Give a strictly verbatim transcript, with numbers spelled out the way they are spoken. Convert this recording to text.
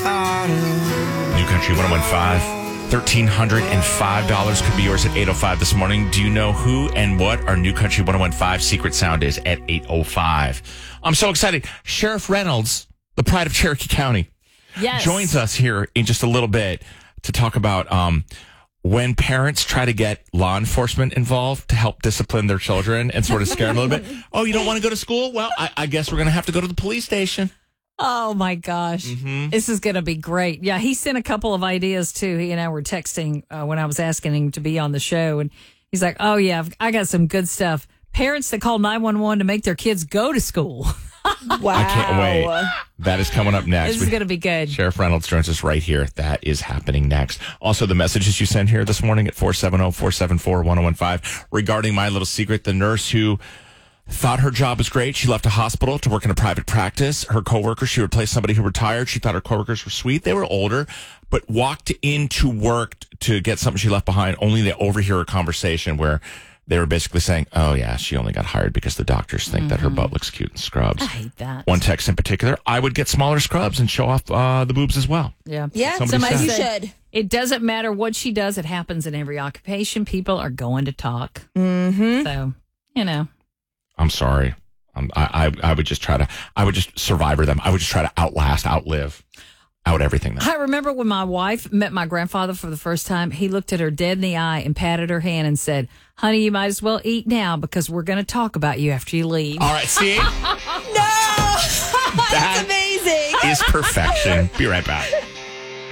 New Country one oh one five. one thousand three hundred five dollars could be yours at eight oh five this morning. Do you know who and what our New Country one oh one five secret sound is at eight oh five? I'm so excited. Sheriff Reynolds, the pride of Cherokee County, yes. joins us here in just a little bit to talk about um, when parents try to get law enforcement involved to help discipline their children and sort of scare them a little bit. Oh, you don't want to go to school? Well, I, I guess we're going to have to go to the police station. Oh, my gosh. Mm-hmm. This is going to be great. Yeah, he sent a couple of ideas, too. He and I were texting uh, when I was asking him to be on the show. And he's like, oh, yeah, I've, I got some good stuff. Parents that call nine one one to make their kids go to school. Wow. I can't wait. That is coming up next. This is going to be good. Sheriff Reynolds joins us right here. That is happening next. Also, the messages you sent here this morning at four seven zero, four seven four, one oh one five regarding my little secret, the nurse who thought her job was great. She left a hospital to work in a private practice. Her coworkers, she replaced somebody who retired. She thought her coworkers were sweet. They were older, but walked into work to get something she left behind, only to overhear a conversation where they were basically saying, oh, yeah, she only got hired because the doctors think mm-hmm. that her butt looks cute in scrubs. I hate that. One text in particular, I would get smaller scrubs and show off uh, the boobs as well. Yeah. Yeah, Somebody somebody said. you should. It doesn't matter what she does. It happens in every occupation. People are going to talk. Mm-hmm. So, you know. I'm sorry. Um, I, I I would just try to, I would just survivor them. I would just try to outlast, outlive, out everything. Then. I remember when my wife met my grandfather for the first time, he looked at her dead in the eye and patted her hand and said, honey, you might as well eat now because we're going to talk about you after you leave. All right, see? No! That's amazing. Is perfection. Be right back.